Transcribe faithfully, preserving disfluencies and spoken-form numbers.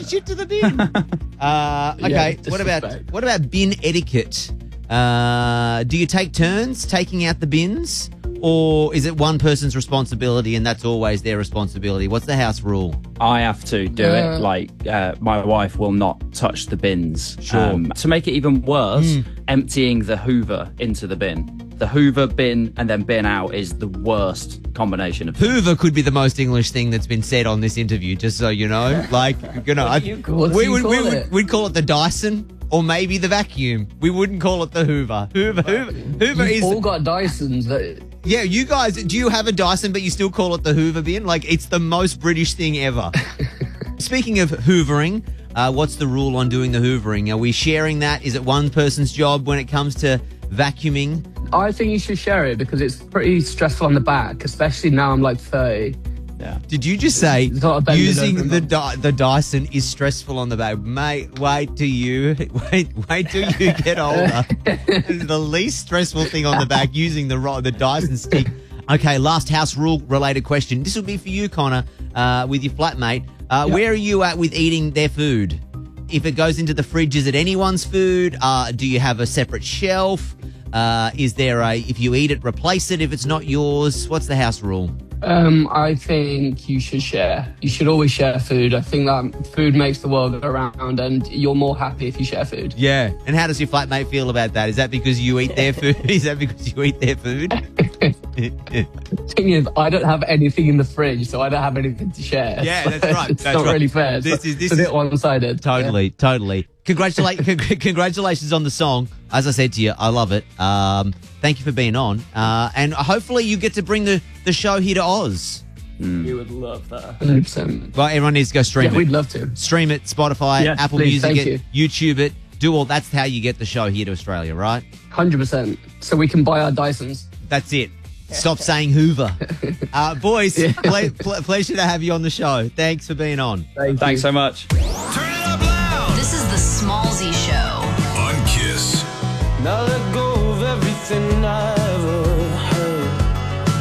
taking shit to the bin. uh, okay, Yeah, what about disrespect. what about bin etiquette? Uh, do you take turns taking out the bins, or is it one person's responsibility and that's always their responsibility? What's the house rule? I have to do Uh, it. Like, uh, my wife will not touch the bins. Sure. Um, to make it even worse, emptying the Hoover into the bin. The Hoover bin and then bin out is the worst combination of Hoover could be the most English thing that's been said on this interview, just so you know. Like, you know, I, do you call- what do we you would we call would it? we'd call it the Dyson or maybe the vacuum. We wouldn't call it the Hoover. Hoover Hoover, Hoover You've is all got Dysons. That, yeah. You guys, do you have a Dyson but you still call it the Hoover bin? Like, it's the most British thing ever. Speaking of hoovering, uh, what's the rule on doing the hoovering? Are we sharing that? Is it one person's job when it comes to vacuuming? I think you should share it because it's pretty stressful on the back, especially now I'm like thirty. yeah. Did you just say It's not a bend it using over, the man. Dy- the Dyson is stressful on the back? Mate, wait till you wait wait till you get older. It's the least stressful thing on the back, using the ro- the Dyson stick. Okay, last house rule related question. This will be for you, Connor, uh, with your flatmate. Uh, Yep. Where are you at with eating their food? If it goes into the fridge, is it anyone's food? Uh, do you have a separate shelf? Uh, is there a, if you eat it, replace it if it's not yours? What's the house rule? Um, I think you should share. You should always share food. I think that food makes the world go around, and you're more happy if you share food. Yeah. And how does your flatmate feel about that? Is that because you eat their food? Is that because you eat their food? The thing is, I don't have anything in the fridge, so I don't have anything to share. Yeah, that's right. It's That's not right. really fair. This It's, is- this it's a is- bit one-sided. Totally, totally. Congratulate, con- congratulations on the song. As I said to you, I love it. Um, thank you for being on. Uh, and hopefully you get to bring the, the show here to Oz. We would love that. one hundred percent. Well, everyone needs to go stream Yeah, it. we'd love to. Stream it, Spotify, Yeah, Apple please, Music thank it, YouTube it. Do all. That's how you get the show here to Australia, right? one hundred percent. So we can buy our Dysons. That's it. Stop saying Hoover. Uh, boys, Yeah. ple- ple- pleasure to have you on the show. Thanks for being on. Thank Thanks you. so much. Turn it up loud This is the Smallzy Show. on Kiss. Now let go of everything I